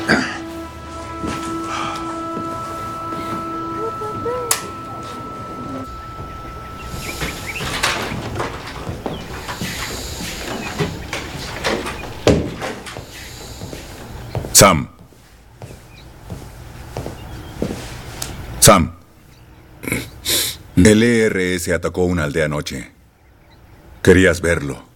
Sam. Sam. El ERS atacó una aldea anoche. Querías verlo.